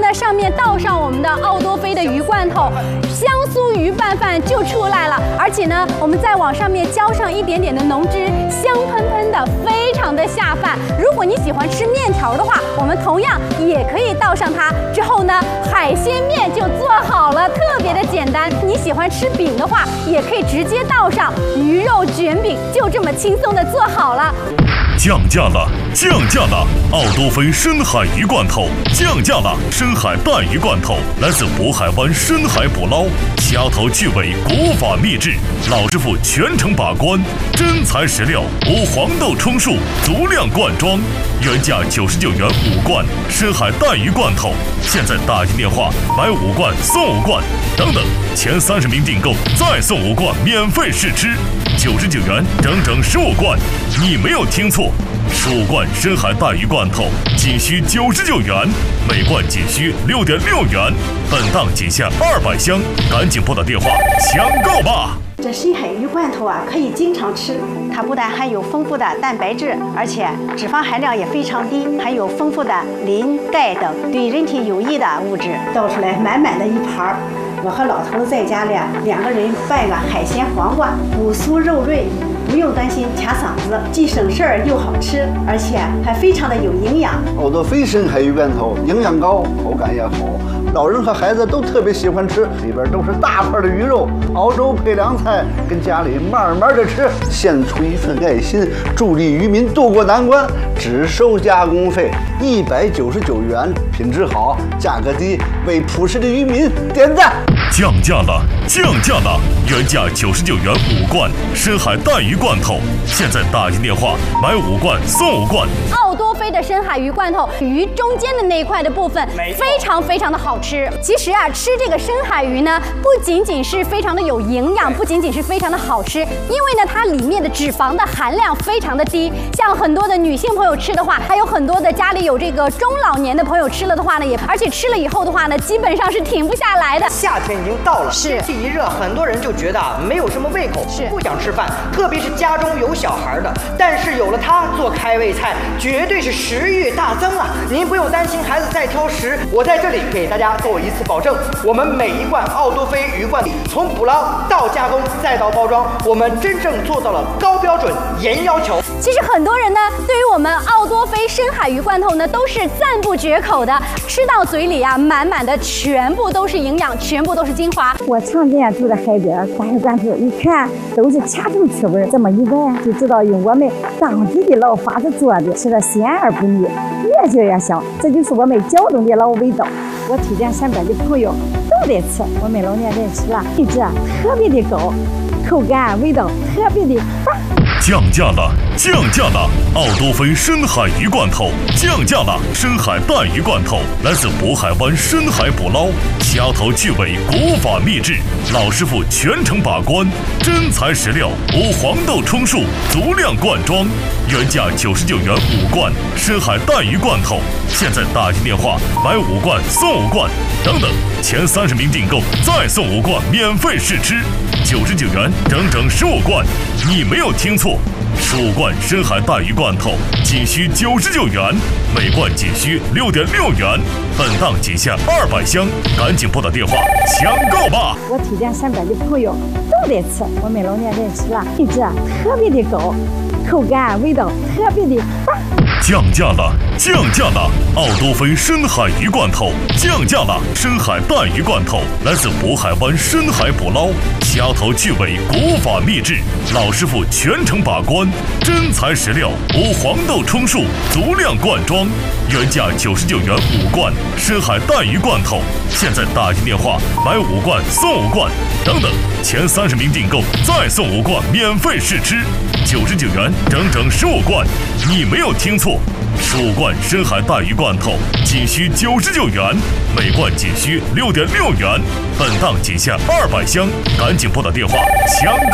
在上面倒上我们的奥多菲的鱼罐头，香酥鱼拌饭就出来了。而且呢，我们再往上面浇上一点点的浓汁，香喷喷的，非常的下饭。如果你喜欢吃面条的话，我们同样也可以倒上它。之后呢，海鲜面就做好了，特别的简单。你喜欢吃饼的话，也可以直接倒上鱼肉卷饼，就这么轻松的做好了。 降价了，降价了！奥多菲深海鱼罐头降价了，深海带鱼罐头来自渤海湾深海捕捞，掐头去尾，古法秘制，老师傅全程把关，真材实料，无黄豆充数，足量灌装，原价99元5罐深海带鱼罐头，现在打进电话买5罐送5罐，等等，前30名订购再送5罐免费试吃，99元整整15罐，你没有听错，15罐深海带鱼罐头仅需99元，每罐仅需6.6元，本档仅限200箱，赶紧拨打电话抢购吧！ 这深海鱼罐头啊，可以经常吃。它不但含有丰富的蛋白质，而且脂肪含量也非常低，含有丰富的磷、钙等对人体有益的物质。倒出来满满的一盘儿，我和老头在家里2个人拌个海鲜黄瓜，骨酥肉润。不用担心卡嗓子，既省事儿又好吃，而且还非常的有营养。 奥多菲深海鱼罐头营养高，口感也好，老人和孩子都特别喜欢吃。里边都是大块的鱼肉，熬粥配凉菜，跟家里慢慢的吃，献出一份爱心，助力渔民渡过难关。只收加工费199元，品质好，价格低，为朴实的渔民点赞。 降价了，降价了！原价99元5罐深海带鱼罐头，现在打进电话买5罐送5罐。 奥多菲的深海鱼罐头，鱼中间的那一块的部分非常非常的好吃。其实啊，吃这个深海鱼呢，不仅仅是非常的有营养，不仅仅是非常的好吃，因为呢，它里面的脂肪的含量非常的低。像很多的女性朋友吃的话，还有很多的家里有这个中老年的朋友吃了的话呢，而且吃了以后的话呢，基本上是停不下来的。 夏天已经到了， 是天气一热，很多人就觉得没有什么胃口，不想吃饭，特别是家中有小孩的。但是有了它做开胃菜，绝对是食欲大增啊！您不用担心孩子再挑食，我在这里给大家做一次保证，我们每一罐奥多菲鱼罐从捕捞到加工再到包装，我们真正做到了高标准、严要求。 其实很多人呢，对于我们奥多菲深海鱼罐头呢，都是赞不绝口的，吃到嘴里啊，满满的全部都是营养，全部都是精华。 我常年住在海边，大鱼罐头一看都是掐头去味，这么一闻就知道用我们当地的老法子做的，吃的鲜而不腻，越嚼越香，这就是我们胶东的老味道。我推荐身边的朋友都得吃，我们老年人吃了品质特别的高，口感味道特别的棒。 降价了，降价了！奥多菲深海鱼罐头降价了，深海带鱼罐头来自渤海湾深海捕捞，掐头去尾，古法秘制，老师傅全程把关，真材实料，无黄豆充数，足量灌装，原价99元5罐深海带鱼罐头，现在打进电话买5罐送5罐，等等，前30名订购再送5罐免费试吃，99元整整15罐，你没有听错，15罐深海带鱼罐头仅需99元，每罐仅需6.6元，本档仅限200箱，赶紧拨打电话抢购吧！ 我推荐身边的朋友都得吃，我们老年人吃了品质特别的高，口感味道特别的棒。 降价了，降价了！奥多菲深海鱼罐头降价了，深海带鱼罐头来自渤海湾深海捕捞，掐头去尾，古法秘制，老师傅全程把关，真材实料，无黄豆充数，足量灌装，原价99元5罐深海带鱼罐头，现在打进电话买5罐送5罐，等等，前30名订购再送5罐免费试吃，99元整整15罐，你没有听错，15罐深海带鱼罐头仅需99元，每罐仅需6.6元，本档仅限200箱，赶紧拨打电话抢购。